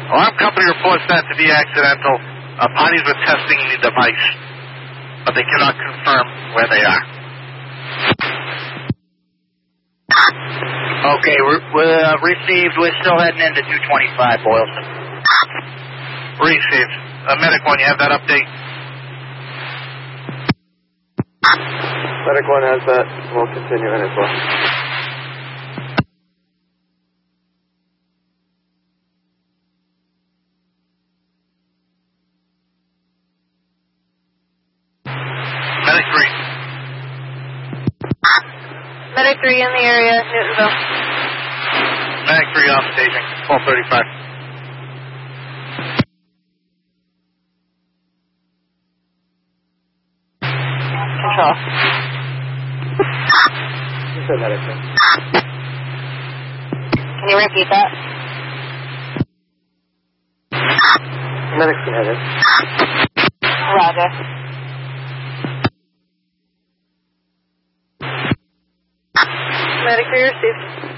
Alarm company reports that to be accidental. Parties were testing the device, but they cannot confirm where they are. Okay, we're received. We're still heading into 225, Boylston. Received. Medic 1, you have that update? Medic 1 has that. We'll continue in as well. Medic 3. Medic 3 in the area, Newtonville. Medic 3 off staging, 1235. Control. You said Medic 3. Can you repeat that? Medic's can hit it. Roger. Medic 3 received.